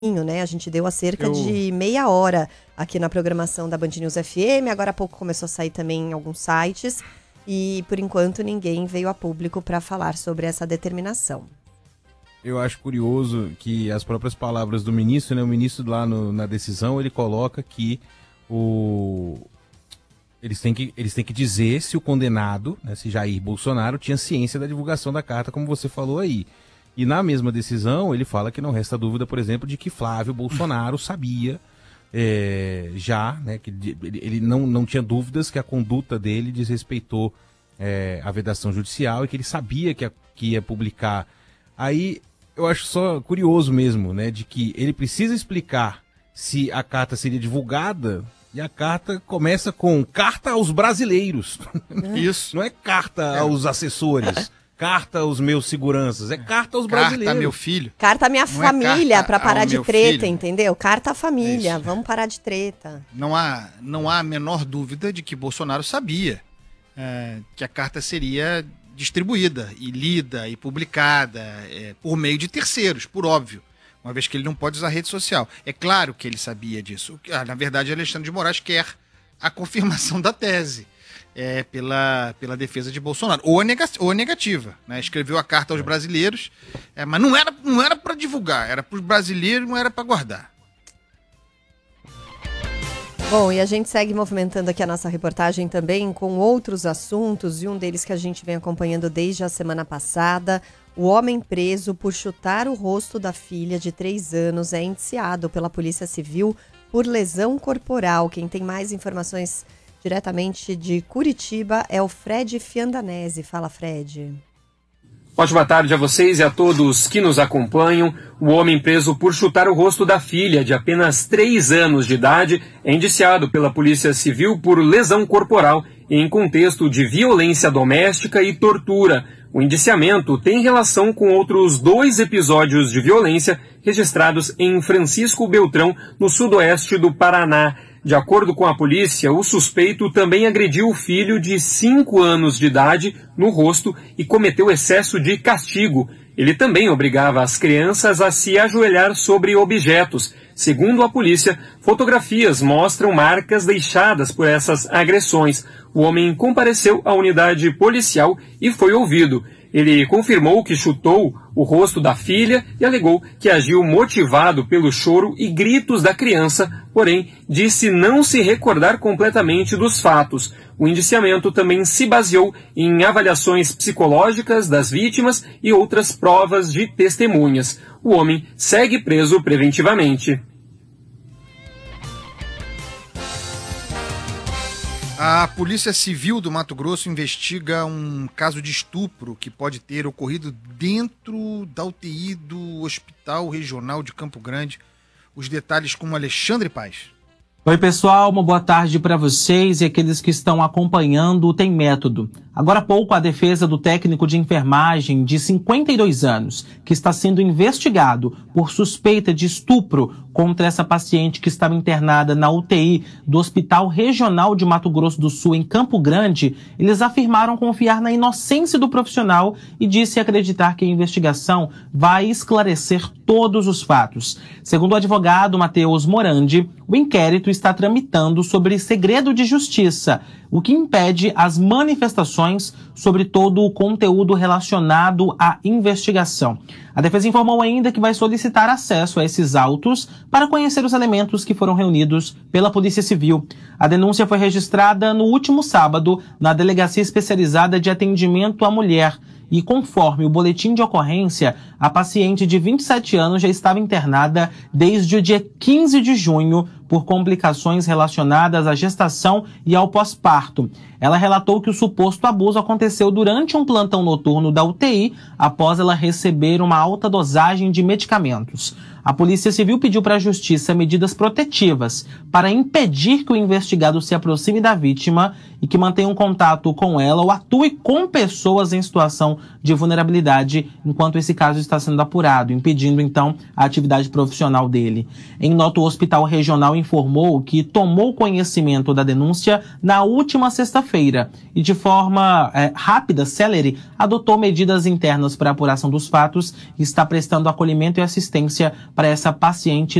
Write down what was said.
né? A gente deu há cerca de meia hora aqui na programação da Band News FM. Agora há pouco começou a sair também em alguns sites. E, por enquanto, ninguém veio a público para falar sobre essa determinação. Eu acho curioso que as próprias palavras do ministro, né? O ministro lá na decisão, ele coloca que eles têm que dizer se o condenado, né, se Jair Bolsonaro, tinha ciência da divulgação da carta, como você falou aí. E na mesma decisão, ele fala que não resta dúvida, por exemplo, de que Flávio Bolsonaro sabia já, né, que ele não tinha dúvidas que a conduta dele desrespeitou a vedação judicial e que ele sabia que ia publicar. Aí eu acho só curioso mesmo, né, de que ele precisa explicar se a carta seria divulgada e a carta começa com carta aos brasileiros. Isso. Não é carta aos assessores. Carta aos meus seguranças, é carta aos brasileiros. Carta a meu filho. Carta à minha família, para parar de treta, filho. Entendeu? Carta à família, vamos parar de treta. Não há a menor dúvida de que Bolsonaro sabia que a carta seria distribuída e lida e publicada por meio de terceiros, por óbvio, uma vez que ele não pode usar rede social. É claro que ele sabia disso. Na verdade, Alexandre de Moraes quer a confirmação da tese. Pela defesa de Bolsonaro, ou a negativa, né? Escreveu a carta aos brasileiros, mas não era para divulgar, era para os brasileiros, não era para guardar. Bom, e a gente segue movimentando aqui a nossa reportagem também com outros assuntos, e um deles que a gente vem acompanhando desde a semana passada. O homem preso por chutar o rosto da filha de 3 anos é indiciado pela Polícia Civil por lesão corporal. Quem tem mais informações diretamente de Curitiba é o Fred Fiandanese. Fala, Fred. Ótima tarde a vocês e a todos que nos acompanham. O homem preso por chutar o rosto da filha de apenas 3 anos de idade é indiciado pela Polícia Civil por lesão corporal em contexto de violência doméstica e tortura. O indiciamento tem relação com outros 2 episódios de violência registrados em Francisco Beltrão, no sudoeste do Paraná. De acordo com a polícia, o suspeito também agrediu o filho de 5 anos de idade no rosto e cometeu excesso de castigo. Ele também obrigava as crianças a se ajoelhar sobre objetos. Segundo a polícia, fotografias mostram marcas deixadas por essas agressões. O homem compareceu à unidade policial e foi ouvido. Ele confirmou que chutou o rosto da filha e alegou que agiu motivado pelo choro e gritos da criança, porém disse não se recordar completamente dos fatos. O indiciamento também se baseou em avaliações psicológicas das vítimas e outras provas de testemunhas. O homem segue preso preventivamente. A Polícia Civil do Mato Grosso investiga um caso de estupro que pode ter ocorrido dentro da UTI do Hospital Regional de Campo Grande. Os detalhes com Alexandre Paes. Oi, pessoal, uma boa tarde para vocês e aqueles que estão acompanhando o Tem Método. Agora há pouco, a defesa do técnico de enfermagem de 52 anos, que está sendo investigado por suspeita de estupro contra essa paciente que estava internada na UTI do Hospital Regional de Mato Grosso do Sul, em Campo Grande, eles afirmaram confiar na inocência do profissional e disse acreditar que a investigação vai esclarecer todos os fatos. Segundo o advogado Matheus Morandi, o inquérito está tramitando sobre segredo de justiça, o que impede as manifestações sobre todo o conteúdo relacionado à investigação. A defesa informou ainda que vai solicitar acesso a esses autos para conhecer os elementos que foram reunidos pela Polícia Civil. A denúncia foi registrada no último sábado na Delegacia Especializada de Atendimento à Mulher. E conforme o boletim de ocorrência, a paciente de 27 anos já estava internada desde o dia 15 de junho por complicações relacionadas à gestação e ao pós-parto. Ela relatou que o suposto abuso aconteceu durante um plantão noturno da UTI após ela receber uma alta dosagem de medicamentos. A Polícia Civil pediu para a Justiça medidas protetivas para impedir que o investigado se aproxime da vítima e que mantenha um contato com ela ou atue com pessoas em situação de vulnerabilidade enquanto esse caso está sendo apurado, impedindo então a atividade profissional dele. Em nota, o Hospital Regional informou que tomou conhecimento da denúncia na última sexta-feira e, de forma rápida, célere, adotou medidas internas para a apuração dos fatos e está prestando acolhimento e assistência para essa paciente